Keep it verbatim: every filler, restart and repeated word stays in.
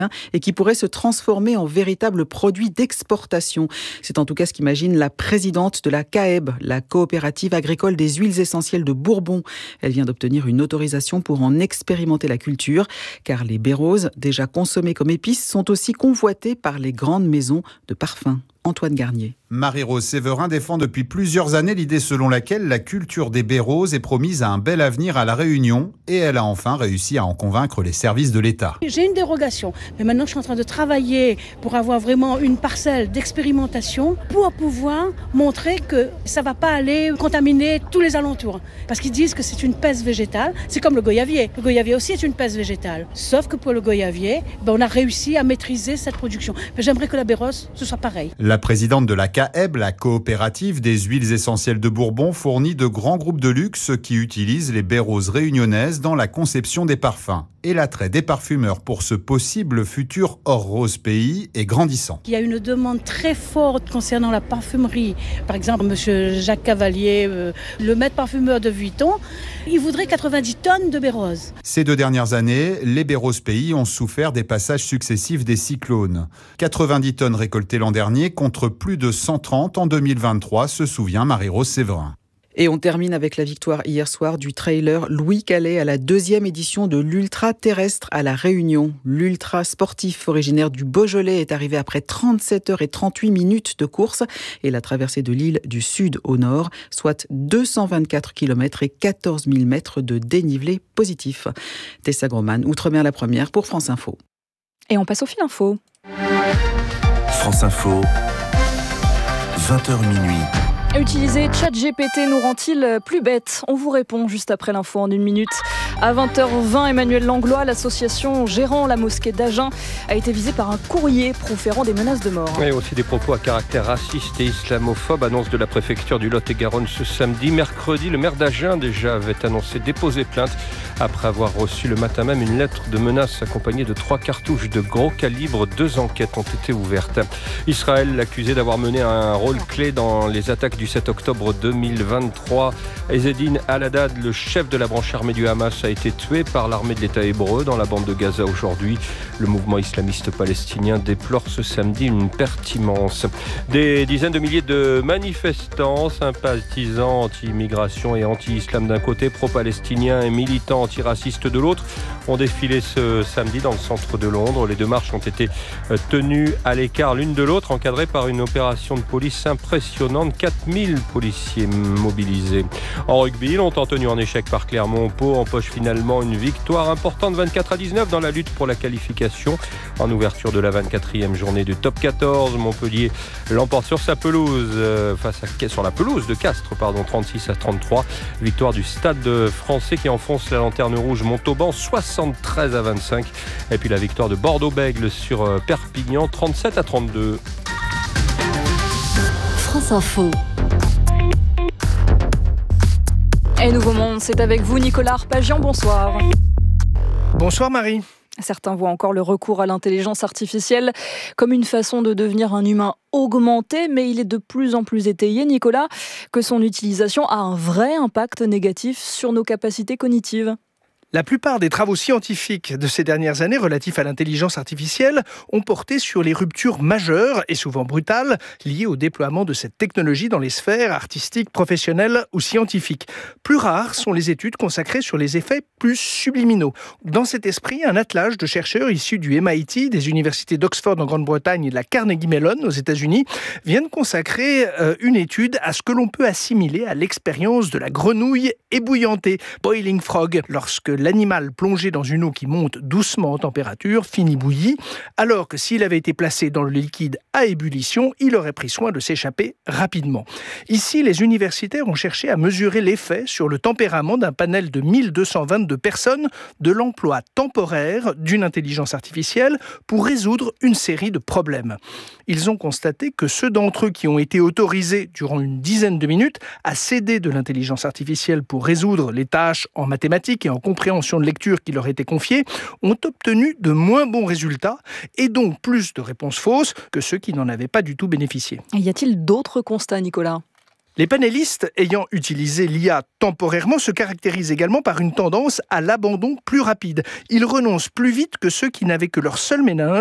et qui pourrait se transformer en véritable produit d'exportation. C'est en tout cas ce qu'imagine la présidente de la C A E B, la coopérative agricole des huiles essentielles de Bourbon. Elle vient d'obtenir une autorisation pour en expérimenter la culture, car les baies roses, déjà consommées comme épices, sont aussi convoitées par les grandes maisons de parfums. Antoine Garnier. Marie-Rose Séverin défend depuis plusieurs années l'idée selon laquelle la culture des baies roses est promise à un bel avenir à La Réunion, et elle a enfin réussi à en convaincre les services de l'État. J'ai une dérogation, mais maintenant je suis en train de travailler pour avoir vraiment une parcelle d'expérimentation pour pouvoir montrer que ça ne va pas aller contaminer tous les alentours. Parce qu'ils disent que c'est une peste végétale, c'est comme le goyavier. Le goyavier aussi est une peste végétale. Sauf que pour le goyavier, ben on a réussi à maîtriser cette production. Mais j'aimerais que la baie rose, ce soit pareil. La présidente de la C A E B, la coopérative des huiles essentielles de Bourbon, fournit de grands groupes de luxe qui utilisent les baies roses réunionnaises dans la conception des parfums. Et l'attrait des parfumeurs pour ce possible futur hors rose pays est grandissant. Il y a une demande très forte concernant la parfumerie. Par exemple, monsieur Jacques Cavalier, euh, le maître parfumeur de Vuitton, il voudrait quatre-vingt-dix tonnes de baies roses. Ces deux dernières années, les baies roses pays ont souffert des passages successifs des cyclones. quatre-vingt-dix tonnes récoltées l'an dernier contre plus de cent trente en deux mille vingt-trois, se souvient Marie-Rose Séverin. Et on termine avec la victoire hier soir du trailer Louis Calais à la deuxième édition de l'Ultra Terrestre à La Réunion. L'ultra sportif originaire du Beaujolais est arrivé après trente-sept heures et trente-huit minutes de course et la traversée de l'île du sud au nord, soit deux cent vingt-quatre kilomètres et quatorze mille mètres de dénivelé positif. Tessa Groman, Outre-mer la première pour France Info. Et on passe au fil info. France Info, vingt heures minuit. Utiliser ChatGPT nous rend-il plus bêtes ? On vous répond juste après l'info en une minute. À vingt heures vingt, Emmanuel Langlois, l'association gérant la mosquée d'Agen, a été visée par un courrier proférant des menaces de mort. Et aussi des propos à caractère raciste et islamophobe, annonce de la préfecture du Lot-et-Garonne ce samedi. Mercredi, le maire d'Agen déjà avait annoncé déposer plainte après avoir reçu le matin même une lettre de menace accompagnée de trois cartouches de gros calibre. Deux enquêtes ont été ouvertes. Israël l'accusait d'avoir mené un rôle clé dans les attaques du sept octobre deux mille vingt-trois. Ezzedine Al-Haddad, le chef de la branche armée du Hamas, a été tué par l'armée de l'État hébreu dans la bande de Gaza aujourd'hui. Le mouvement islamiste palestinien déplore ce samedi une perte immense. Des dizaines de milliers de manifestants, sympathisants anti-immigration et anti-islam d'un côté, pro-palestiniens et militants antiracistes de l'autre, ont défilé ce samedi dans le centre de Londres. Les deux marches ont été tenues à l'écart l'une de l'autre, encadrées par une opération de police impressionnante. quatre mille policiers mobilisés. En rugby, longtemps tenu en échec par Clermont, Pau empoche finalement une victoire importante vingt-quatre à dix-neuf dans la lutte pour la qualification. En ouverture de la vingt-quatrième journée du top quatorze, Montpellier l'emporte sur sa pelouse, euh, face à, sur la pelouse de Castres, pardon, trente-six à trente-trois. Victoire du Stade français qui enfonce la lanterne rouge Montauban, soixante-treize à vingt-cinq. Et puis la victoire de Bordeaux-Bègles sur euh, Perpignan, trente-sept à trente-deux. France Info. Et Nouveau Monde, c'est avec vous Nicolas Arpagian, bonsoir. Bonsoir Marie. Certains voient encore le recours à l'intelligence artificielle comme une façon de devenir un humain augmenté, mais il est de plus en plus étayé, Nicolas, que son utilisation a un vrai impact négatif sur nos capacités cognitives. La plupart des travaux scientifiques de ces dernières années relatifs à l'intelligence artificielle ont porté sur les ruptures majeures et souvent brutales liées au déploiement de cette technologie dans les sphères artistiques, professionnelles ou scientifiques. Plus rares sont les études consacrées sur les effets plus subliminaux. Dans cet esprit, un attelage de chercheurs issus du M I T, des universités d'Oxford en Grande-Bretagne et de la Carnegie Mellon aux États-Unis viennent consacrer euh, une étude à ce que l'on peut assimiler à l'expérience de la grenouille ébouillantée, boiling frog, lorsque l'animal plongé dans une eau qui monte doucement en température finit bouilli, alors que s'il avait été placé dans le liquide à ébullition, il aurait pris soin de s'échapper rapidement. Ici, les universitaires ont cherché à mesurer l'effet sur le tempérament d'un panel de mille deux cent vingt-deux personnes de l'emploi temporaire d'une intelligence artificielle pour résoudre une série de problèmes. Ils ont constaté que ceux d'entre eux qui ont été autorisés durant une dizaine de minutes à s'aider de l'intelligence artificielle pour résoudre les tâches en mathématiques et en compréhension de lecture qui leur était confiée, ont obtenu de moins bons résultats et donc plus de réponses fausses que ceux qui n'en avaient pas du tout bénéficié. Y a-t-il d'autres constats, Nicolas ? Les panélistes ayant utilisé l'I A temporairement se caractérisent également par une tendance à l'abandon plus rapide. Ils renoncent plus vite que ceux qui n'avaient que leur seul méninge